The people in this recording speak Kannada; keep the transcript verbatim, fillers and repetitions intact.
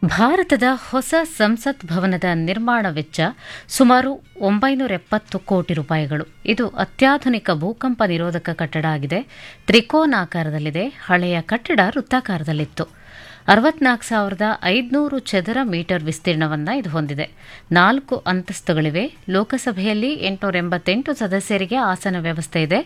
ಭಾರತದ ಹೊಸ ಸಂಸತ್ ಭವನದ ನಿರ್ಮಾಣ ವೆಚ್ಚ ಸುಮಾರು ಒಂಬೈನೂರ ಎಪ್ಪತ್ತು ಕೋಟಿ ರೂಪಾಯಿಗಳು. ಇದು ಅತ್ಯಾಧುನಿಕ ಭೂಕಂಪ ನಿರೋಧಕ ಕಟ್ಟಡ ಆಗಿದೆ. ತ್ರಿಕೋನಾಕಾರದಲ್ಲಿದೆ. ಹಳೆಯ ಕಟ್ಟಡ ವೃತ್ತಾಕಾರದಲ್ಲಿತ್ತು. ಅರವತ್ನಾಲ್ಕು ಸಾವಿರದ ಐದುನೂರು ಚದರ ಮೀಟರ್ ವಿಸ್ತೀರ್ಣವನ್ನು ಇದು ಹೊಂದಿದೆ. ನಾಲ್ಕು ಅಂತಸ್ತುಗಳಿವೆ. ಲೋಕಸಭೆಯಲ್ಲಿ ಎಂಟುನೂರ ಎಂಬತ್ತೆಂಟು ಸದಸ್ಯರಿಗೆ ಆಸನ ವ್ಯವಸ್ಥೆ ಇದೆ.